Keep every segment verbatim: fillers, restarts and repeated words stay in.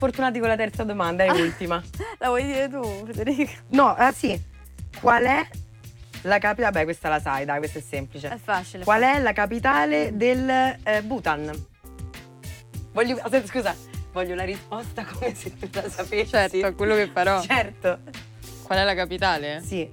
Fortunati con la terza domanda, è l'ultima. La vuoi dire tu, Federica? No, ah sì. Qual è la capitale? Vabbè, questa la sai, dai, questa è semplice. È facile. Qual è la capitale del eh, Bhutan? Voglio, aspetta, scusa, voglio la risposta come se tu la sapessi. Certo, è quello che farò. Certo. Qual è la capitale? Sì.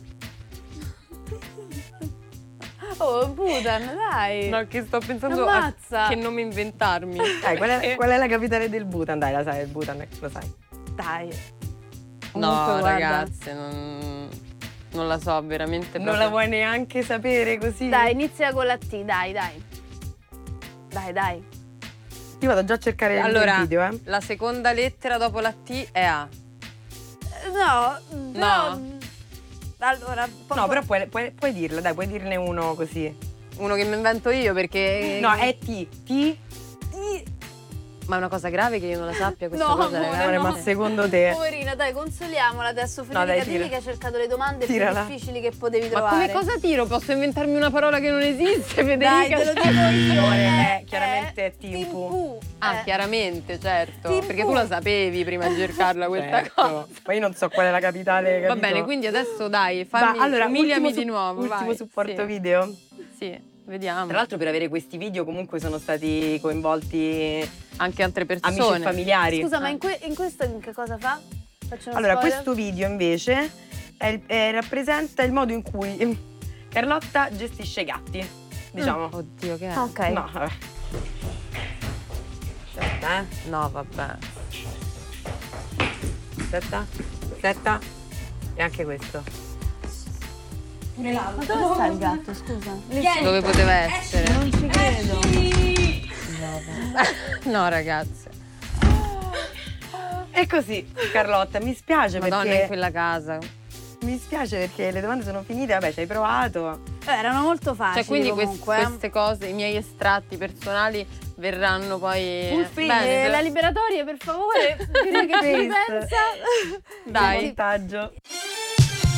Oh, Bhutan, dai. No, che sto pensando a Ammazza. che nome inventarmi. Dai, qual è, qual è la capitale del Bhutan? Dai, la sai, il Bhutan, lo sai. Dai. No, Comunque, guarda. ragazze, non, non la so veramente Non proprio. la vuoi neanche sapere così? Dai, inizia con la T, dai, dai. Dai, dai. Io vado già a cercare il Allora, video, eh. la seconda lettera dopo la T è A. No, però... No. Allora, po- No, però puoi, puoi, puoi dirla, dai, puoi dirne uno così. Uno che mi invento io perché... No, è T. T. Ma è una cosa grave che io non la sappia questa No, cosa, amore, ragazzi. Ma secondo te? Poverina, dai, consoliamola adesso. No, dai, Federica, tira. digli che ha cercato le domande Tirala. più difficili che potevi Ma trovare. come cosa tiro? Posso inventarmi una parola che non esiste, Federica? Dai, te lo dico io. Amore, eh, eh, chiaramente è Team Timpu. Pooh. Ah, Eh. chiaramente, certo. Team Perché Pooh. tu la sapevi prima di cercarla questa Certo. cosa. Poi io non so qual è la capitale, Va capito? bene, quindi adesso dai, fammi, Va, allora, umiliami ultimo di su- nuovo. Ultimo vai. supporto Sì. video. Sì, vediamo. Tra l'altro per avere questi video comunque sono stati coinvolti Anche altre persone. amici e familiari. Scusa, ma in, que- in questo in che cosa fa? Faccio uno Allora, spoiler? questo video invece è il- è- rappresenta il modo in cui Carlotta gestisce i gatti, diciamo. Oddio, che è? Ah, ok. No, vabbè. Aspetta, eh. No, vabbè. Aspetta, aspetta. E anche questo. Ma dove sta il gatto, scusa? Dove poteva essere? Non ci credo. No, ragazze. E così, Carlotta, mi spiace Madonna, perché in quella casa. mi spiace perché le domande sono finite, vabbè, ci hai provato. Eh, erano molto facili Cioè, quindi quest- comunque. eh. queste cose, i miei estratti personali verranno poi... Full face. Bene, Eh, la liberatoria, per favore, dire che ci Face. pensa. Dai. Montaggio.